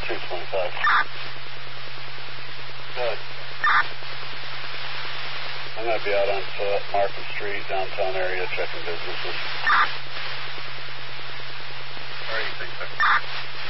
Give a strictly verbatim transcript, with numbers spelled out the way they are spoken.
two twenty-five. Good. I'm going to be out on foot, Markham Street, downtown area, checking businesses. Where do you think, sir?